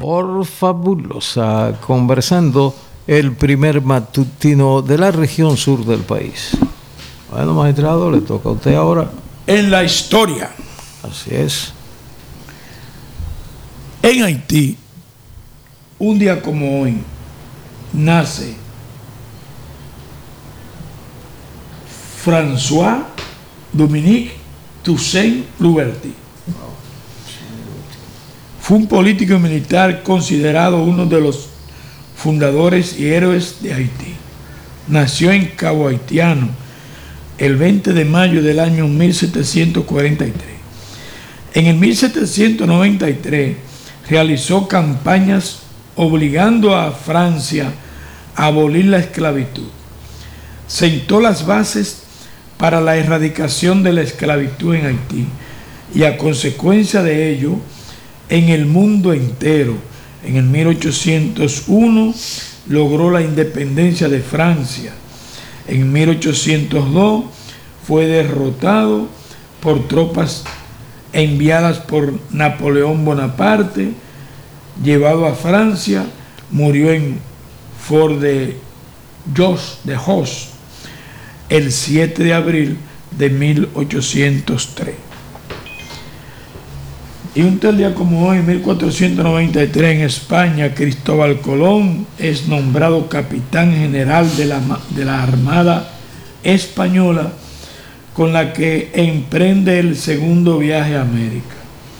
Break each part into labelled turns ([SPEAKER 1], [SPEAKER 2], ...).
[SPEAKER 1] por Fabulosa, conversando el primer matutino de la región sur del país. Bueno, magistrado, le toca a usted ahora.
[SPEAKER 2] En la historia.
[SPEAKER 1] Así es.
[SPEAKER 2] En Haití, un día como hoy, nace François Dominique Toussaint Louverture. Fue un político y militar considerado uno de los fundadores y héroes de Haití. Nació en Cabo Haitiano el 20 de mayo del año 1743. En el 1793 realizó campañas obligando a Francia a abolir la esclavitud. Sentó las bases para la erradicación de la esclavitud en Haití y a consecuencia de ello en el mundo entero. En el 1801 logró la independencia de Francia. En 1802 fue derrotado por tropas enviadas por Napoleón Bonaparte, llevado a Francia, murió en Fort de Jos el 7 de abril de 1803. Y un tal día como hoy, 1493, en España, Cristóbal Colón es nombrado capitán general de la Armada Española, con la que emprende el segundo viaje a América.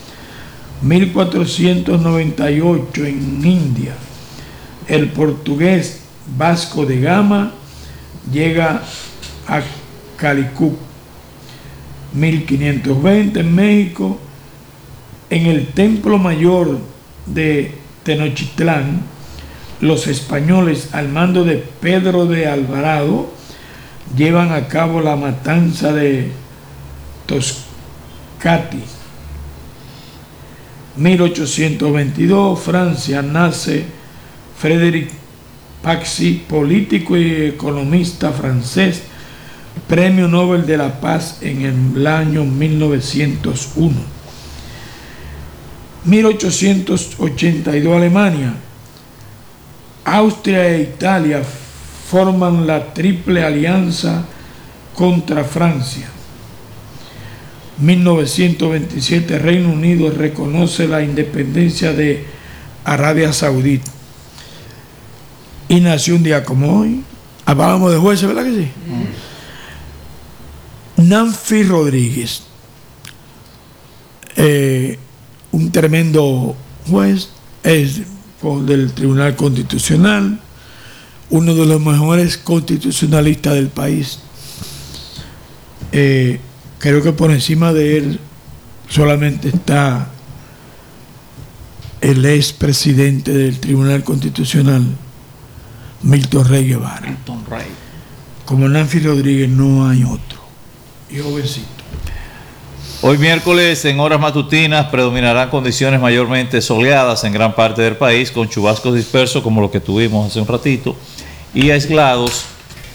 [SPEAKER 2] 1498, en India, el portugués Vasco de Gama llega a Calicut. 1520, en México, en el Templo Mayor de Tenochtitlán, los españoles, al mando de Pedro de Alvarado, llevan a cabo la matanza de Toscati. 1822, Francia, nace Frédéric Paxi, político y economista francés, Premio Nobel de la Paz en el año 1901. 1882, Alemania, Austria e Italia forman la Triple Alianza contra Francia. 1927, Reino Unido reconoce la independencia de Arabia Saudita. Y nació un día como hoy. Hablábamos de jueces, ¿verdad que sí? Nancy Rodríguez, un tremendo juez, es del Tribunal Constitucional, uno de los mejores constitucionalistas del país. Creo que por encima de él solamente está el expresidente del Tribunal Constitucional, Milton Rey Guevara.
[SPEAKER 3] Milton Rey.
[SPEAKER 2] Como Nancy Rodríguez no hay otro. Y jovencito.
[SPEAKER 3] Hoy miércoles, en horas matutinas, predominarán condiciones mayormente soleadas en gran parte del país, con chubascos dispersos como los que tuvimos hace un ratito, y aislados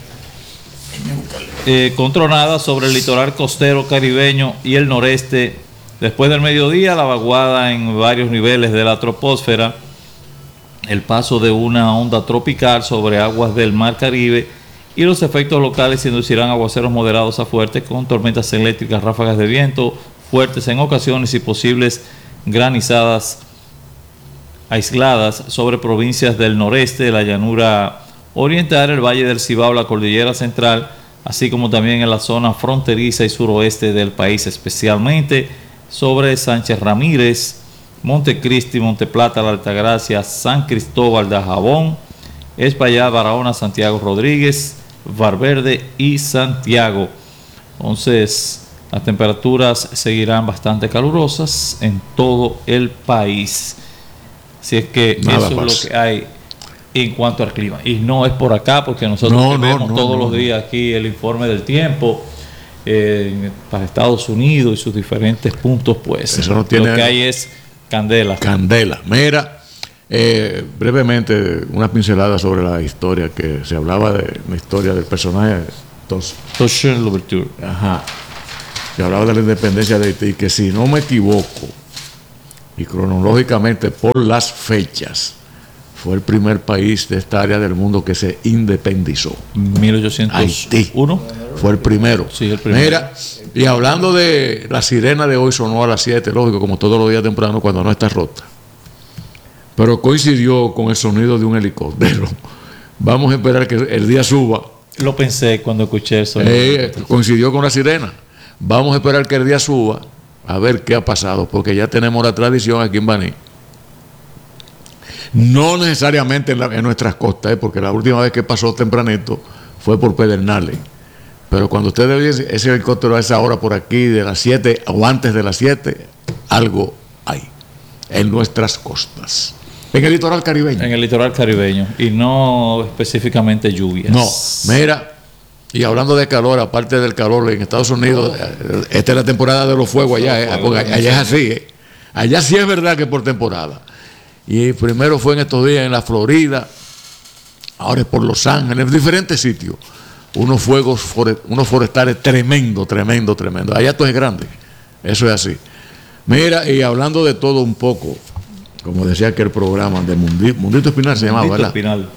[SPEAKER 3] con tronadas sobre el litoral costero caribeño y el noreste. Después del mediodía, la vaguada en varios niveles de la troposfera, el paso de una onda tropical sobre aguas del Mar Caribe y los efectos locales inducirán aguaceros moderados a fuertes con tormentas eléctricas, ráfagas de viento fuertes en ocasiones y posibles granizadas aisladas sobre provincias del noreste, la llanura oriental, el Valle del Cibao, la Cordillera Central, así como también en la zona fronteriza y suroeste del país, especialmente sobre Sánchez Ramírez, Montecristi, Monteplata, La Altagracia, San Cristóbal de Ajabón, Espaillá, Barahona, Santiago Rodríguez, Valverde y Santiago. Entonces, las temperaturas seguirán bastante calurosas en todo el país. Así es que
[SPEAKER 4] nada
[SPEAKER 3] eso
[SPEAKER 4] más
[SPEAKER 3] es lo que hay en cuanto al clima. Y no es por acá, porque nosotros vemos todos los días aquí el informe del tiempo para Estados Unidos y sus diferentes puntos, pues
[SPEAKER 4] eso no tiene,
[SPEAKER 3] lo que hay es candela.
[SPEAKER 4] Candela. Mira, brevemente, una pincelada sobre la historia, que se hablaba de la historia del personaje
[SPEAKER 3] Toussaint Louverture.
[SPEAKER 4] Ajá. Se hablaba de la independencia de Haití, que si no me equivoco, y cronológicamente por las fechas, fue el primer país de esta área del mundo que se independizó.
[SPEAKER 3] 1801.
[SPEAKER 4] Haití. Fue el primero.
[SPEAKER 3] Sí, el primero.
[SPEAKER 4] Mira, y hablando de la sirena de hoy, sonó a las 7, lógico, como todos los días temprano cuando no está rota. Pero coincidió con el sonido de un helicóptero. Vamos a esperar que el día suba.
[SPEAKER 3] Lo pensé cuando escuché eso.
[SPEAKER 4] Coincidió con la sirena. Vamos a esperar que el día suba a ver qué ha pasado, porque ya tenemos la tradición aquí en Baní. No necesariamente en nuestras costas, porque la última vez que pasó tempranito fue por Pedernales. Pero cuando ustedes ven ese helicóptero a esa hora por aquí, de las 7 o antes de las 7, algo hay en nuestras costas. En el litoral caribeño.
[SPEAKER 3] En el litoral caribeño. Y no específicamente lluvias.
[SPEAKER 4] No, mira, y hablando de calor, aparte del calor en Estados Unidos, esta es la temporada de los fuegos allá, porque allá es así. Allá sí es verdad que por temporada. Y primero fue en estos días en la Florida, ahora es por Los Ángeles, en diferentes sitios. Unos fuegos, unos forestales tremendo. Allá todo es grande, eso es así. Mira, y hablando de todo un poco, como decía que el programa de Mundito Espinal se llamaba, ¿verdad?
[SPEAKER 3] Espinal.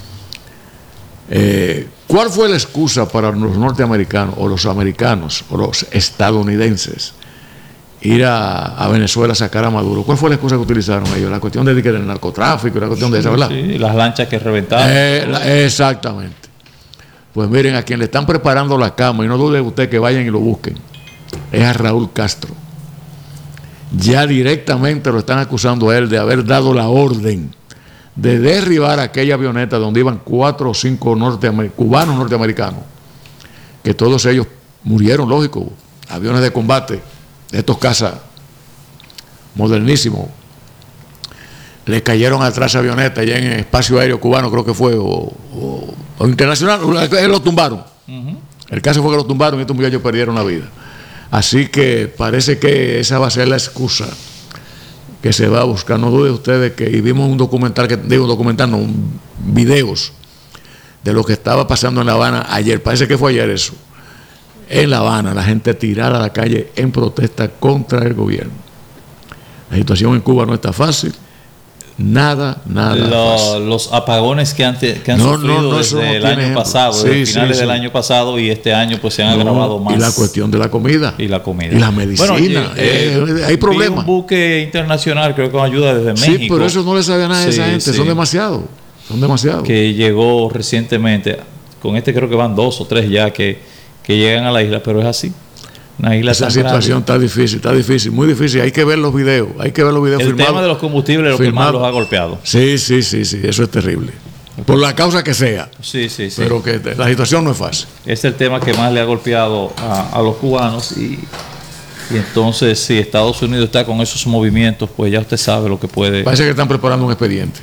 [SPEAKER 4] ¿Cuál fue la excusa para los norteamericanos, o los americanos, o los estadounidenses, ir a Venezuela a sacar a Maduro? ¿Cuál fue la excusa que utilizaron ellos? La cuestión del narcotráfico, la cuestión de esa, ¿verdad?
[SPEAKER 3] Sí, las lanchas que reventaron.
[SPEAKER 4] Exactamente. Pues miren, a quien le están preparando la cama, y no dude usted que vayan y lo busquen, es a Raúl Castro. Ya directamente lo están acusando a él de haber dado la orden de derribar aquella avioneta donde iban 4 o 5 cubanos norteamericanos, que todos ellos murieron, lógico, aviones de combate, estos cazas modernísimos, le cayeron atrás a avioneta allá en el espacio aéreo cubano, creo que fue, o internacional, lo tumbaron. El caso fue que lo tumbaron y estos muchachos perdieron la vida. Así que parece que esa va a ser la excusa que se va a buscar. No dude ustedes que, y vimos un documental, videos de lo que estaba pasando en La Habana ayer, parece que fue ayer eso, en La Habana, la gente tirada a la calle en protesta contra el gobierno. La situación en Cuba no está fácil. Nada fácil.
[SPEAKER 3] Los apagones que han sufrido desde el año pasado, desde finales del año pasado, y este año pues se han agravado más.
[SPEAKER 4] Y la cuestión de la comida.
[SPEAKER 3] Y la comida.
[SPEAKER 4] Y la medicina. Bueno, hay problemas.
[SPEAKER 3] Un buque internacional, creo que con ayuda desde México.
[SPEAKER 4] Sí, pero eso no le sabe nada a esa gente. Son demasiados.
[SPEAKER 3] Que llegó recientemente. Con este creo que van 2 o 3 ya que llegan a la isla, pero es así.
[SPEAKER 4] Esa situación está difícil, muy difícil. Hay que ver los videos,
[SPEAKER 3] el
[SPEAKER 4] filmados.
[SPEAKER 3] tema de los combustibles es lo que más los ha golpeado.
[SPEAKER 4] Sí, eso es terrible. Por la causa que sea.
[SPEAKER 3] Sí.
[SPEAKER 4] Pero que la situación no es fácil.
[SPEAKER 3] Es el tema que más le ha golpeado a los cubanos y entonces si Estados Unidos está con esos movimientos, pues ya usted sabe lo que puede.
[SPEAKER 4] Parece que están preparando un expediente.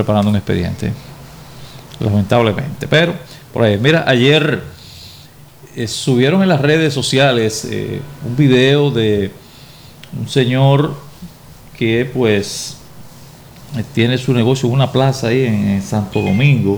[SPEAKER 3] Lamentablemente. Pero, por ahí, mira, ayer subieron en las redes sociales un video de un señor que
[SPEAKER 4] pues
[SPEAKER 3] tiene su negocio en una plaza ahí en Santo Domingo,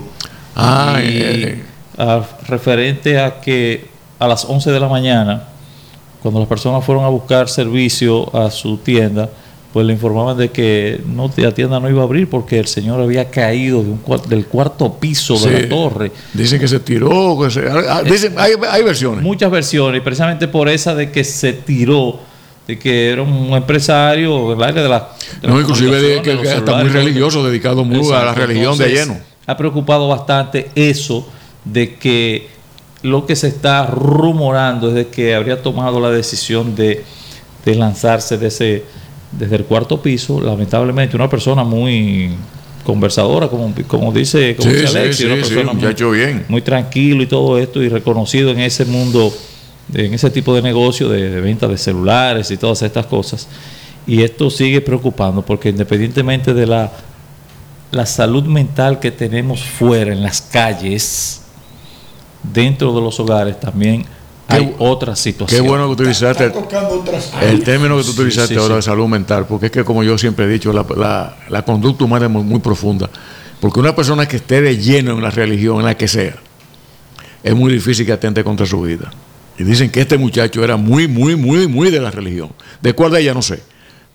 [SPEAKER 3] referente a que a las 11 de la mañana, cuando las personas fueron a buscar servicio a su tienda, pues le informaban de que la tienda no iba a abrir porque el señor había caído del cuarto piso de la torre.
[SPEAKER 4] Dicen que se tiró, hay versiones.
[SPEAKER 3] Muchas versiones, y precisamente por esa de que se tiró, de que era un empresario del área de la
[SPEAKER 4] inclusive que está muy religioso, dedicado muy a la religión. Entonces, de lleno.
[SPEAKER 3] Ha preocupado bastante eso de que lo que se está rumorando es de que habría tomado la decisión de lanzarse desde el cuarto piso. Lamentablemente una persona muy conversadora, como dice Alexis, una persona muy tranquilo y todo esto, y reconocido en ese mundo, en ese tipo de negocio de venta de celulares y todas estas cosas. Y esto sigue preocupando porque independientemente de la salud mental que tenemos fuera en las calles, dentro de los hogares también hay otras situaciones.
[SPEAKER 4] Qué bueno que utilizaste el término que tú utilizaste ahora de salud mental, porque es que, como yo siempre he dicho, la conducta humana es muy profunda. Porque una persona que esté de lleno en la religión, en la que sea, es muy difícil que atente contra su vida. Y dicen que este muchacho era muy de la religión. ¿De cuál de ella? No sé.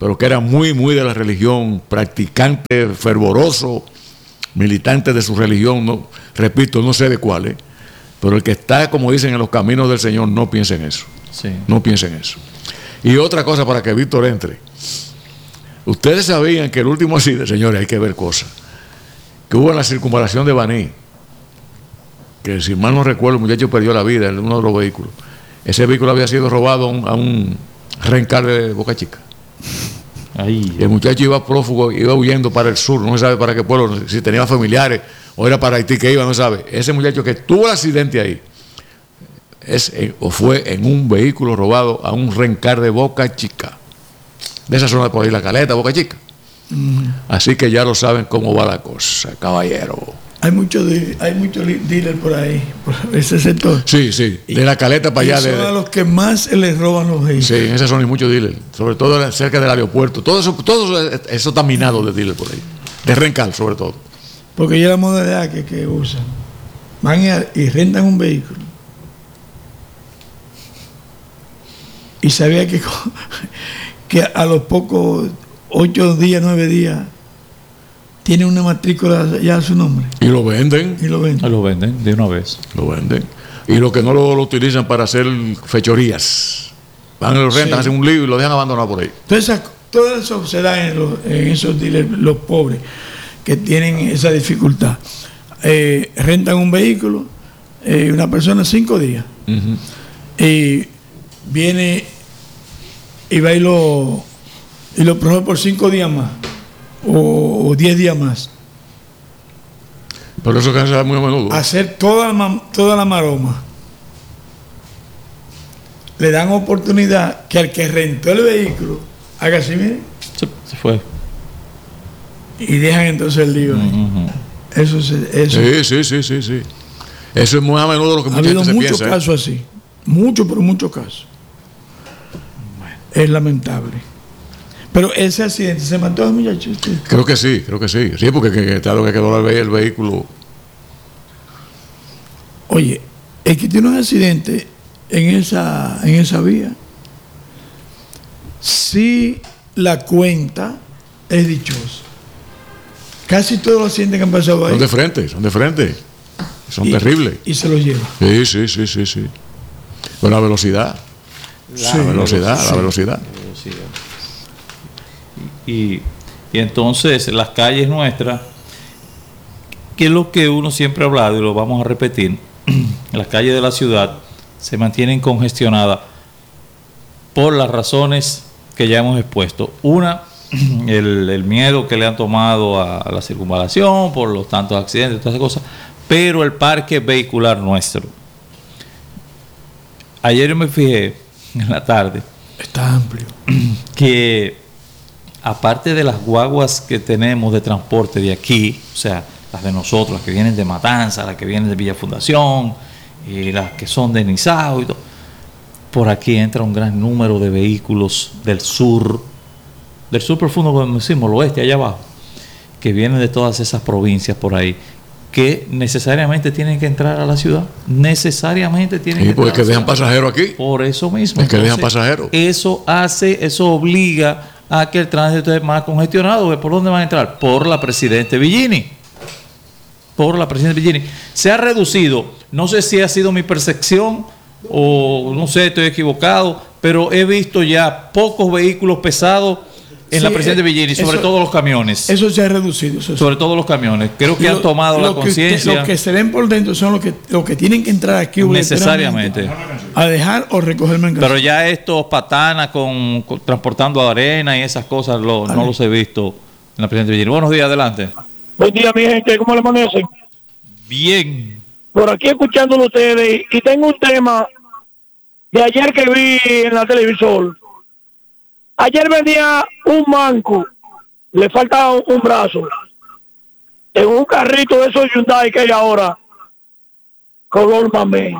[SPEAKER 4] pero que era muy, muy de la religión, practicante, fervoroso, militante de su religión, no, repito, no sé de cuál, pero el que está, como dicen, en los caminos del Señor, no piensa en eso.
[SPEAKER 3] Sí.
[SPEAKER 4] No piensa en eso. Y otra cosa para que Víctor entre. Ustedes sabían que el último accidente, señores, hay que ver cosas, que hubo en la circunvalación de Baní, que si mal no recuerdo, el muchacho perdió la vida en uno de los vehículos. Ese vehículo había sido robado a un rencar de Boca Chica.
[SPEAKER 3] Ahí.
[SPEAKER 4] El muchacho iba prófugo, iba huyendo para el sur, no se sabe para qué pueblo, si tenía familiares o era para Haití que iba, no se sabe. Ese muchacho que tuvo el accidente ahí, o fue en un vehículo robado a un rencar de Boca Chica, de esa zona de por ahí, La Caleta, Boca Chica. Así que ya lo saben cómo va la cosa, caballero.
[SPEAKER 2] Hay muchos dealers por ahí, por ese sector.
[SPEAKER 4] Sí, de La Caleta para allá.
[SPEAKER 2] Son a los que más les roban los vehículos.
[SPEAKER 4] Sí, en esa zona hay muchos dealers, sobre todo cerca del aeropuerto. Todo eso está minado de dealers por ahí, de rencar sobre todo.
[SPEAKER 2] Porque ya la modalidad que usan, van y rentan un vehículo. Y sabía que a los pocos 8 días, 9 días, tiene una matrícula ya a su nombre.
[SPEAKER 4] Y lo venden.
[SPEAKER 2] Y lo venden.
[SPEAKER 3] Lo venden de una vez.
[SPEAKER 4] Lo venden. Y los que no lo utilizan para hacer fechorías. Van y lo rentan, hacen un lío y lo dejan abandonado por ahí.
[SPEAKER 2] Entonces, todo eso se da en esos dealers, los pobres que tienen esa dificultad. Rentan un vehículo, una persona 5 días. Y viene y va y lo prueba por 5 días más. O 10 días más.
[SPEAKER 4] Pero eso cansa muy a menudo.
[SPEAKER 2] Hacer toda la maroma. Le dan oportunidad que al que rentó el vehículo haga así, miren.
[SPEAKER 3] Se fue.
[SPEAKER 2] Y dejan entonces el lío ahí. Eso.
[SPEAKER 4] Sí. Eso es muy a menudo lo que mucha gente se piensa. Ha habido
[SPEAKER 2] muchos casos así. Muchos casos. Bueno. Es lamentable. Pero ese accidente, ¿se mató el muchacho?
[SPEAKER 4] Creo que sí. Sí, porque está lo que quedó el vehículo.
[SPEAKER 2] Oye, el que tiene un accidente en esa vía, si la cuenta es dichosa. Casi todos los accidentes que han pasado ahí.
[SPEAKER 4] Son de frente. Son terribles.
[SPEAKER 2] Y se los lleva.
[SPEAKER 4] Sí. Con la velocidad. La velocidad.
[SPEAKER 3] Y entonces las calles nuestras, que es lo que uno siempre ha hablado y lo vamos a repetir, las calles de la ciudad se mantienen congestionadas por las razones que ya hemos expuesto. Una, el miedo que le han tomado a la circunvalación por los tantos accidentes, todas esas cosas, pero el parque vehicular nuestro. Ayer yo me fijé en la tarde.
[SPEAKER 2] Está amplio.
[SPEAKER 3] Que aparte de las guaguas que tenemos de transporte de aquí, o sea, las de nosotros, las que vienen de Matanza, las que vienen de Villa Fundación, y las que son de Nizao y todo, por aquí entra un gran número de vehículos del sur profundo, como decimos, el oeste, allá abajo, que vienen de todas esas provincias por ahí, que necesariamente tienen que entrar a la ciudad. Necesariamente tienen que entrar.
[SPEAKER 4] Porque dejan pasajeros aquí.
[SPEAKER 3] Por eso mismo.
[SPEAKER 4] Es que dejan pasajeros.
[SPEAKER 3] Eso obliga a que el tránsito es más congestionado. ¿Por dónde van a entrar? Por la Presidente Villini. Se ha reducido, no sé si ha sido mi percepción o no sé, estoy equivocado, pero he visto ya pocos vehículos pesados en la Presidente Villini, sobre todo los camiones.
[SPEAKER 2] Eso se ha reducido.
[SPEAKER 3] Sobre todo los camiones. Creo que han tomado la conciencia.
[SPEAKER 2] Los que se ven por dentro son los que tienen que entrar aquí
[SPEAKER 3] necesariamente
[SPEAKER 2] a dejar o recoger mercancía.
[SPEAKER 3] Pero ya estos patanas transportando arena y esas cosas no los he visto en la Presidente Villini. Buenos días, adelante.
[SPEAKER 5] Buen día, mi gente, ¿cómo le amanecen?
[SPEAKER 3] Bien.
[SPEAKER 5] Por aquí escuchándolo ustedes, y tengo un tema de ayer que vi en la televisor. Ayer venía un manco, le falta un brazo, en un carrito de esos Hyundai que hay ahora, color mamey.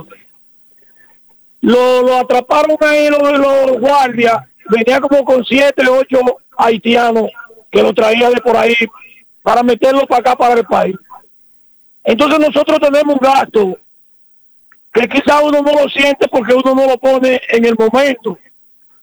[SPEAKER 5] Lo atraparon ahí los guardias, venía como con 7, 8 haitianos que lo traía de por ahí para meterlo para acá, para el país. Entonces nosotros tenemos un gasto que quizá uno no lo siente porque uno no lo pone en el momento.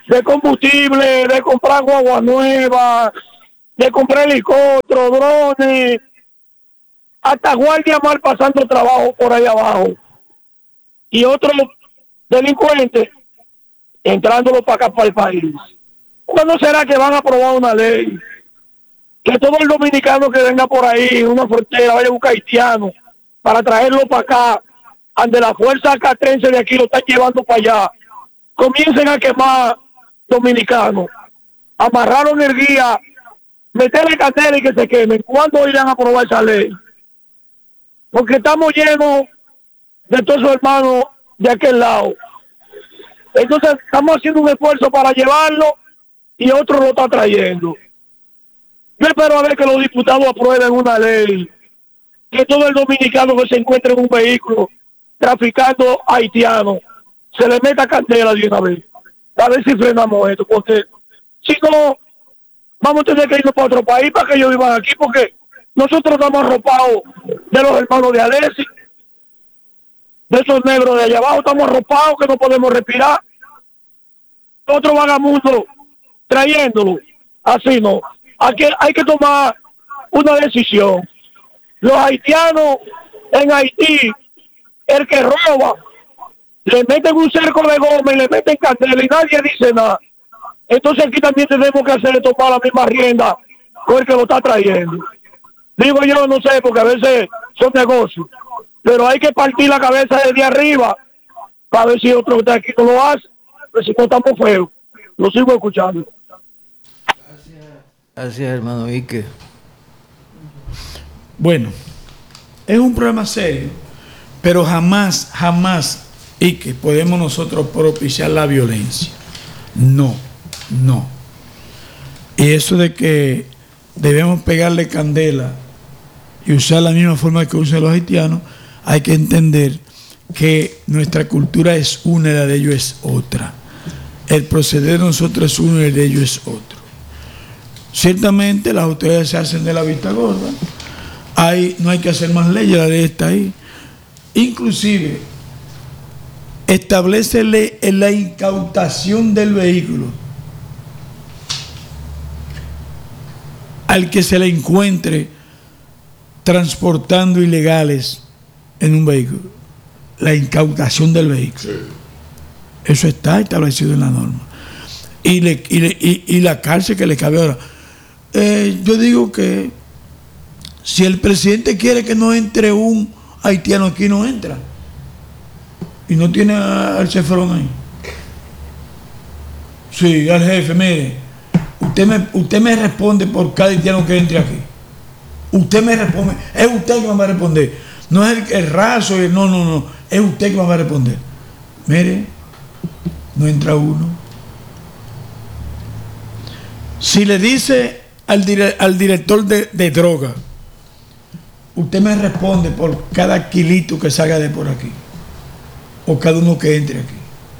[SPEAKER 5] de combustible, de comprar guagua nueva, de comprar helicópteros, drones, hasta guardia mal pasando trabajo por ahí abajo. Y otros delincuentes entrándolo para acá, para el país. ¿Cuándo será que van a aprobar una ley? Que todo el dominicano que venga por ahí, una frontera, vaya a buscar haitiano, para traerlo para acá, ante la fuerza castrense de aquí lo están llevando para allá. Comiencen a quemar dominicanos. Amarraron el guía, meterle candela y que se quemen. ¿Cuándo irán a aprobar esa ley? Porque estamos llenos de todos esos hermanos de aquel lado. Entonces estamos haciendo un esfuerzo para llevarlo y otro lo está trayendo. Yo espero a ver que los diputados aprueben una ley que todo el dominicano que se encuentre en un vehículo traficando haitiano se le meta candela de una vez, a ver si frenamos esto, porque si no vamos a tener que irnos para otro país para que ellos vivan aquí, porque nosotros estamos arropados de los hermanos de Alexis, de esos negros de allá abajo, estamos arropados que no podemos respirar. Otro vagamundo trayéndolo, así no. Aquí hay que tomar una decisión. Los haitianos en Haití, el que roba, le meten un cerco de goma y le meten candela y nadie dice nada. Entonces aquí también tenemos que hacer tomar la misma rienda con el que lo está trayendo. Digo yo, no sé, porque a veces son negocios, pero hay que partir la cabeza desde arriba para ver si otro de aquí no lo hace, pero si no estamos feos. Lo sigo escuchando.
[SPEAKER 1] Gracias, hermano Ike.
[SPEAKER 2] Bueno, es un problema serio, pero jamás, Ike, podemos nosotros propiciar la violencia. No. Y eso de que debemos pegarle candela y usar la misma forma que usan los haitianos, hay que entender que nuestra cultura es una y la de ellos es otra. El proceder de nosotros es uno y el de ellos es otro. Ciertamente las autoridades se hacen de la vista gorda. No hay que hacer más leyes, la ley está ahí. Inclusive, establece la incautación del vehículo al que se le encuentre transportando ilegales en un vehículo. La incautación del vehículo. Sí. Eso está establecido en la norma. Y la cárcel que le cabe ahora. Yo digo que si el presidente quiere que no entre un haitiano aquí, no entra. Y no tiene al Cefrón ahí. Sí, al jefe, mire, usted me responde por cada haitiano que entre aquí. Usted me responde, es usted que me va a responder. No es el raso, no, es usted que me va a responder. Mire, no entra uno. Si le dice al director de droga, usted me responde por cada kilito que salga de por aquí, o cada uno que entre aquí.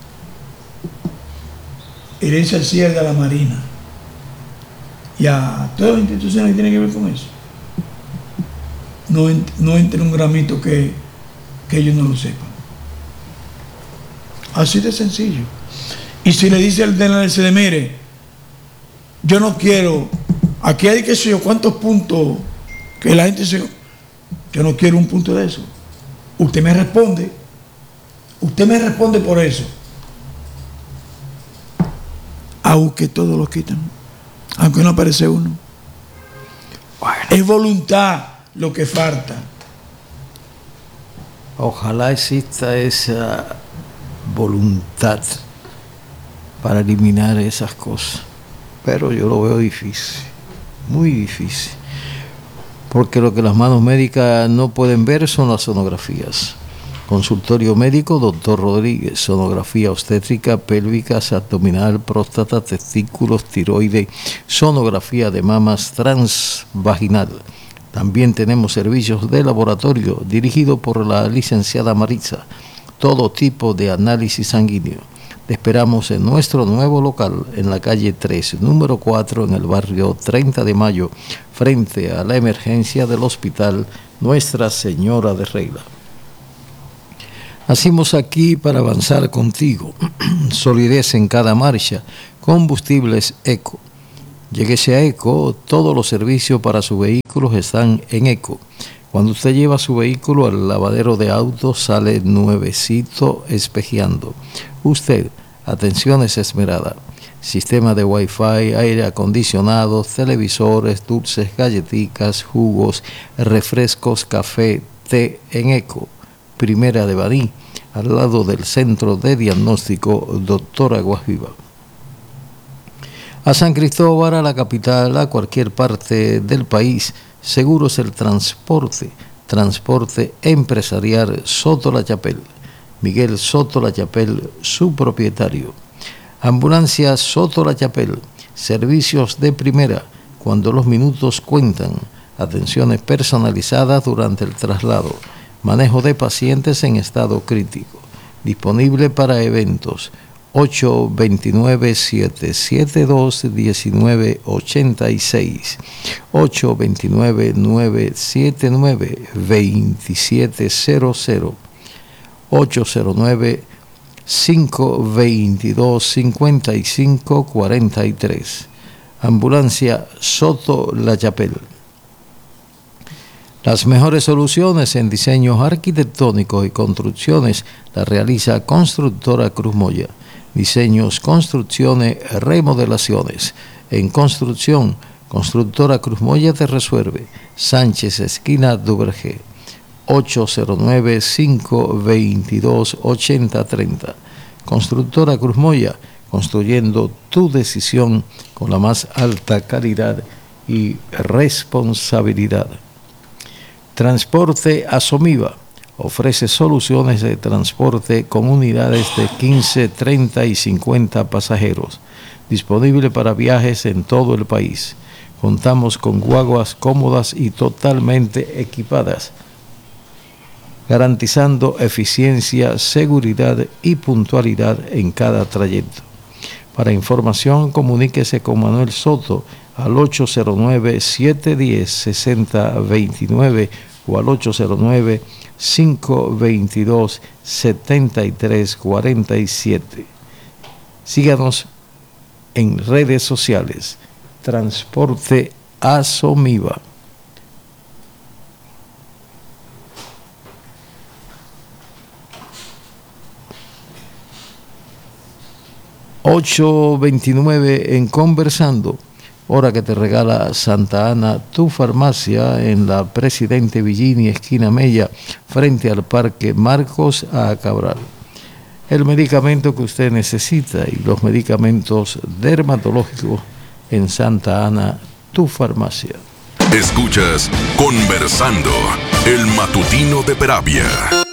[SPEAKER 2] Herencia al cierre de la Marina y a todas las instituciones que tienen que ver con eso. No entre un gramito que ellos no lo sepan. Así de sencillo. Y si le dice al de la LCD, mire, yo no quiero, aquí hay que sé yo cuántos puntos que la gente se... Yo no quiero un punto de eso. Usted me responde por eso. Aunque todos lo quitan, aunque no aparece uno. Bueno. Es voluntad lo que falta.
[SPEAKER 1] Ojalá exista esa voluntad para eliminar esas cosas, pero yo lo veo difícil, muy difícil, porque lo que las manos médicas no pueden ver son las sonografías. Consultorio médico, doctor Rodríguez, sonografía obstétrica, pélvicas, abdominal, próstata, testículos, tiroides, sonografía de mamas, transvaginal. También tenemos servicios de laboratorio dirigido por la licenciada Maritza. Todo tipo de análisis sanguíneo. Te esperamos en nuestro nuevo local en la calle 3, número 4, en el barrio 30 de Mayo, frente a la emergencia del hospital Nuestra Señora de Regla. Nacimos aquí para avanzar contigo, solidez en cada marcha, Combustibles Eco. Lléguese a Eco, todos los servicios para sus vehículos están en Eco. Cuando usted lleva su vehículo al lavadero de autos, sale nuevecito espejeando. Usted, atenciones esmerada. Sistema de Wi-Fi, aire acondicionado, televisores, dulces, galletitas, jugos, refrescos, café, té en Eco. Primera de Baní, al lado del Centro de Diagnóstico Doctora Guajiba. A San Cristóbal, a la capital, a cualquier parte del país, Seguros el Transporte, Transporte Empresarial Soto La Chapelle. Miguel Soto La Chapelle, su propietario. Ambulancia Soto La Chapelle, servicios de primera, cuando los minutos cuentan, atenciones personalizadas durante el traslado, manejo de pacientes en estado crítico, disponible para eventos. 829-772-1986, 829-979-2700, 809-522-5543. Ambulancia Soto La Chapelle. Las mejores soluciones en diseños arquitectónicos y construcciones las realiza Constructora Cruz Moya. Diseños, construcciones, remodelaciones. En construcción, Constructora Cruz Moya te resuelve. Sánchez, esquina Duvergé. 809-522-8030. Constructora Cruz Moya, construyendo tu decisión con la más alta calidad y responsabilidad. Transporte Asomiva ofrece soluciones de transporte con unidades de 15, 30 y 50 pasajeros, disponible para viajes en todo el país. Contamos con guaguas cómodas y totalmente equipadas, garantizando eficiencia, seguridad y puntualidad en cada trayecto. Para información, comuníquese con Manuel Soto al 809-710-6029 o al 809-522-7347. Síganos en redes sociales. Transporte Asomiva. $8.29 en Conversando, hora que te regala Santa Ana, tu farmacia, en la Presidente Villini, esquina Mella, frente al Parque Marcos A. Cabral. El medicamento que usted necesita y los medicamentos dermatológicos en Santa Ana, tu farmacia.
[SPEAKER 6] Escuchas Conversando, el matutino de Peravia.